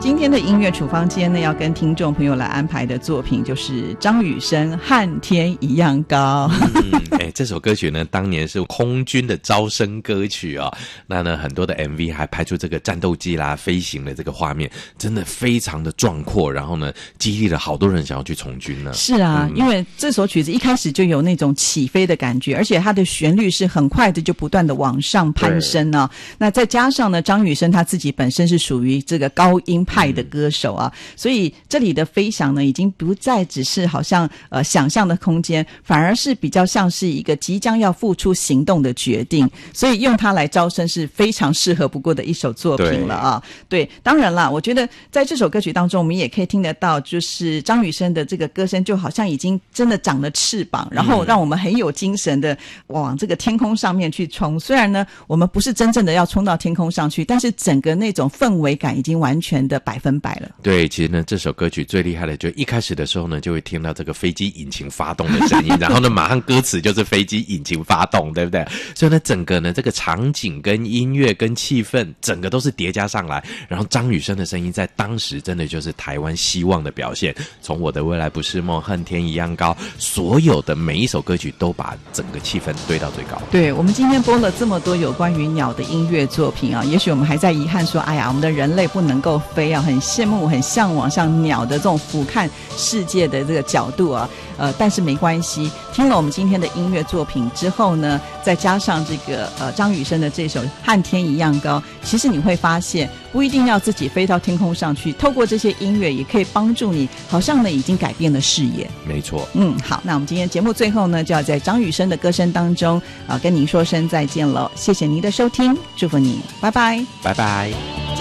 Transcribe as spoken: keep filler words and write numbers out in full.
今天的音乐处方间呢，要跟听众朋友来安排的作品就是张雨生《和天一样高》。 嗯，哎，这首歌曲呢，当年是空军的招生歌曲啊、哦。那呢，很多的 M V 还拍出这个战斗机啦、飞行的这个画面，真的非常的壮阔。然后呢，激励了好多人想要去从军呢。 是啊、嗯，因为这首曲子一开始就有那种起飞的感觉，而且它的旋律是很快的，就不断的往上攀升啊。那再加上呢，张雨生他自己本身是属于这个高音派的歌手啊，嗯、所以这里的飞翔呢，已经不再只是好像呃想象的空间，反而是比较像是一个即将要付出行动的决定，所以用它来招生是非常适合不过的一首作品了啊。对，对当然啦，我觉得在这首歌曲当中，我们也可以听得到，就是张雨生的这个歌声就好像已经真的长了翅膀，然后让我们很有精神的往这个天空上面去冲。虽然呢，我们不是真正的要冲到天空上去，但是整个那种氛围感已经完全的百分百了。 对，其实呢，这首歌曲最厉害的就一开始的时候呢，就会听到这个飞机引擎发动的声音，然后呢，马上歌词就是飞机引擎发动，对不对？所以呢，整个呢这个场景跟音乐跟气氛，整个都是叠加上来。然后张雨生的声音在当时真的就是台湾希望的表现。从我的未来不是梦、恨天一样高，所有的每一首歌曲都把整个气氛堆到最高。 对，我们今天播了这么多有关于鸟的音乐作品啊，也许我们还在遗憾说，哎呀，我们的人类不能够飞啊，很羡慕、很向往像鸟的这种俯瞰世界的这个角度啊。呃，但是没关系，听了我们今天的音乐作品之后呢，再加上这个呃张雨生的这首《和天一样高》，其实你会发现，不一定要自己飞到天空上去，透过这些音乐也可以帮助你，好像呢已经改变了视野。 没错。 嗯，好，那我们今天节目最后呢，就要在张雨生的歌声当中啊、呃，跟您说声再见了。谢谢您的收听，祝福你，拜拜， 拜拜。